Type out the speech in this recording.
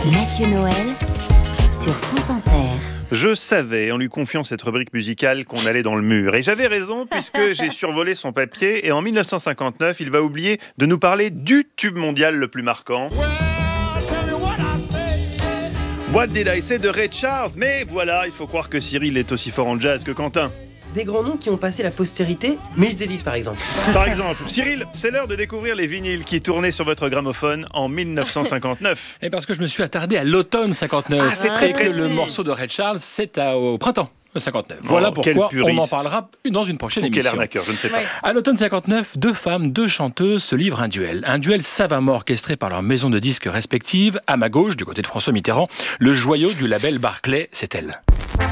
Mathieu Noël sur France Inter. Je savais, en lui confiant cette rubrique musicale, qu'on allait dans le mur. Et j'avais raison, puisque j'ai survolé son papier. Et en 1959, il va oublier de nous parler du tube mondial le plus marquant. What Did I Say de Ray Charles. Mais voilà, il faut croire que Cyril est aussi fort en jazz que Quentin. Des grands noms qui ont passé la postérité, Miles Davis par exemple. Par exemple, Cyril, c'est l'heure de découvrir les vinyles qui tournaient sur votre gramophone en 1959. Et parce que je me suis attardé à l'automne 59. Ah, c'est très et que précis. le morceau de Ray Charles, c'est au printemps 59. Voilà pourquoi quel on en puriste. parlera dans une prochaine Quel émission. arnaqueur, je ne sais pas. À l'automne 59, deux femmes, deux chanteuses se livrent un duel. Un duel savamment orchestré par leurs maisons de disques respectives. À ma gauche, du côté de François Mitterrand, le joyau du label Barclay, c'est elle.